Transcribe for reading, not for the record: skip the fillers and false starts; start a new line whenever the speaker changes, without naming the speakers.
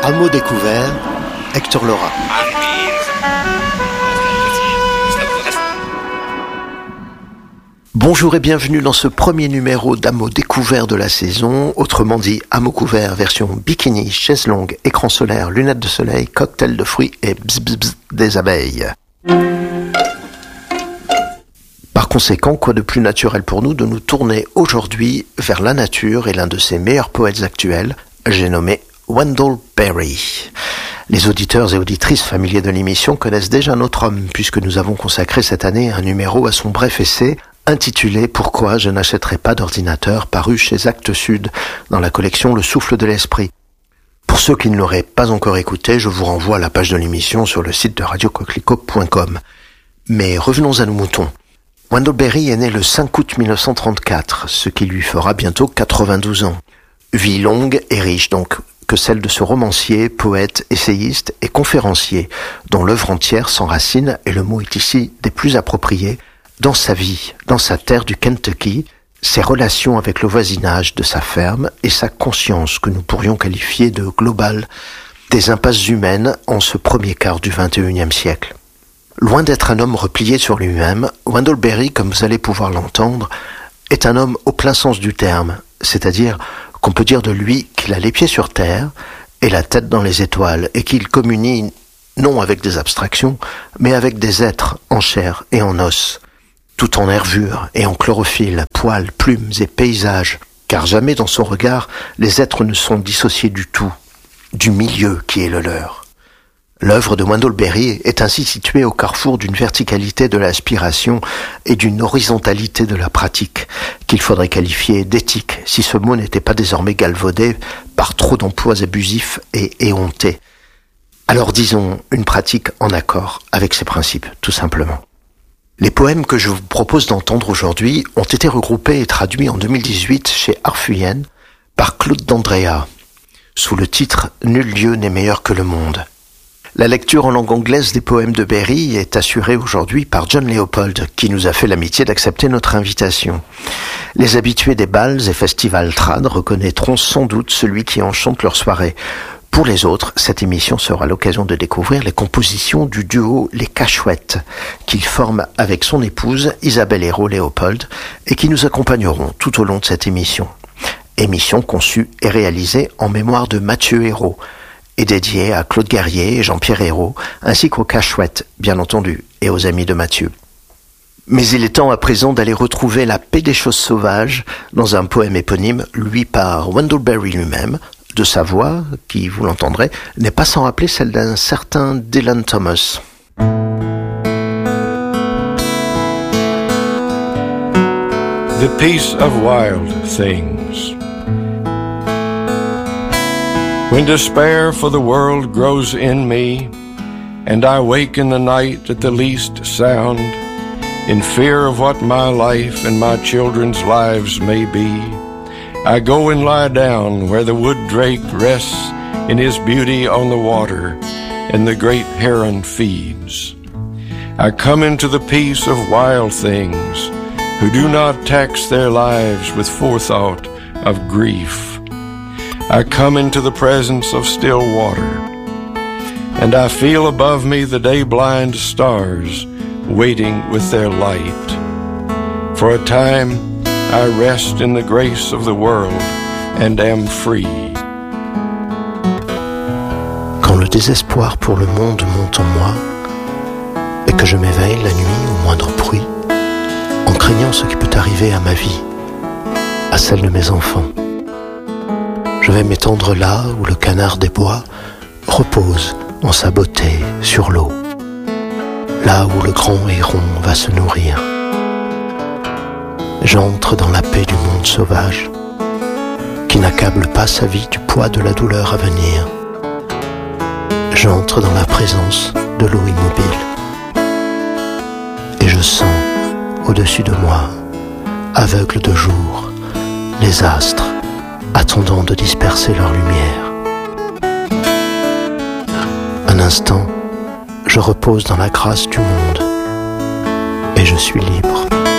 Hameau découvert, Hector Lora. Bonjour et bienvenue dans ce premier numéro d'Hameau découvert de la saison, autrement dit Hameau couvert version bikini, chaise longue, écran solaire, lunettes de soleil, cocktail de fruits et bzz bzz bzz des abeilles. Par conséquent, quoi de plus naturel pour nous de nous tourner aujourd'hui vers la nature et l'un de ses meilleurs poètes actuels, j'ai nommé Wendell Berry. Les auditeurs et auditrices familiers de l'émission connaissent déjà notre homme puisque nous avons consacré cette année un numéro à son bref essai intitulé « Pourquoi je n'achèterai pas d'ordinateur » paru chez Actes Sud dans la collection Le Souffle de l'Esprit. Pour ceux qui ne l'auraient pas encore écouté, je vous renvoie à la page de l'émission sur le site de radiocoquelicot.com. Mais revenons à nos moutons. Wendell Berry est né le 5 août 1934, ce qui lui fera bientôt 92 ans. Vie longue et riche donc que celle de ce romancier, poète, essayiste et conférencier, dont l'œuvre entière s'enracine, et le mot est ici des plus appropriés, dans sa vie, dans sa terre du Kentucky, ses relations avec le voisinage de sa ferme et sa conscience que nous pourrions qualifier de globale des impasses humaines en ce premier quart du XXIe siècle. Loin d'être un homme replié sur lui-même, Wendell Berry, comme vous allez pouvoir l'entendre, est un homme au plein sens du terme, c'est-à-dire qu'on peut dire de lui qu'il a les pieds sur terre et la tête dans les étoiles et qu'il communie non avec des abstractions, mais avec des êtres en chair et en os, tout en nervures et en chlorophylle, poils, plumes et paysages, car jamais dans son regard les êtres ne sont dissociés du tout, du milieu qui est le leur. L'œuvre de Wendell Berry est ainsi située au carrefour d'une verticalité de l'aspiration et d'une horizontalité de la pratique, qu'il faudrait qualifier d'éthique, si ce mot n'était pas désormais galvaudé par trop d'emplois abusifs et éhontés. Alors disons une pratique en accord avec ses principes, tout simplement. Les poèmes que je vous propose d'entendre aujourd'hui ont été regroupés et traduits en 2018 chez Arfuyen par Claude D'Andrea, sous le titre « Nul lieu n'est meilleur que le monde ». La lecture en langue anglaise des poèmes de Berry est assurée aujourd'hui par John Leopold, qui nous a fait l'amitié d'accepter notre invitation. Les habitués des bals et festivals trad reconnaîtront sans doute celui qui enchante leur soirée. Pour les autres, cette émission sera l'occasion de découvrir les compositions du duo Les Cachouettes, qu'il forme avec son épouse Isabelle Hérault-Léopold et qui nous accompagneront tout au long de cette émission. Émission conçue et réalisée en mémoire de Mathieu Hérault et dédiée à Claude Guerrier et Jean-Pierre Hérault, ainsi qu'aux Cachouettes, bien entendu, et aux amis de Mathieu. Mais il est temps à présent d'aller retrouver la paix des choses sauvages dans un poème éponyme, lui par Wendell Berry lui-même, de sa voix, qui, vous l'entendrez, n'est pas sans rappeler celle d'un certain Dylan Thomas.
The peace of wild things. When despair for the world grows in me, and I wake in the night at the least sound, in fear of what my life and my children's lives may be, I go and lie down where the wood drake rests in his beauty on the water and the great heron feeds. I come into the peace of wild things who do not tax their lives with forethought of grief. I come into the presence of still water, and I feel above me the day-blind stars waiting with their light. For a time I rest in the grace of the world and am free.
Quand le désespoir pour le monde monte en moi et que je m'éveille la nuit au moindre bruit, en craignant ce qui peut arriver à ma vie, à celle de mes enfants, je vais m'étendre là où le canard des bois repose en sa beauté sur l'eau, là où le grand héron va se nourrir. J'entre dans la paix du monde sauvage, qui n'accable pas sa vie du poids de la douleur à venir. J'entre dans la présence de l'eau immobile, et je sens au-dessus de moi, aveugle de jour, les astres attendant de disperser leur lumière. Un instant, je repose dans la grâce du monde, et je suis libre.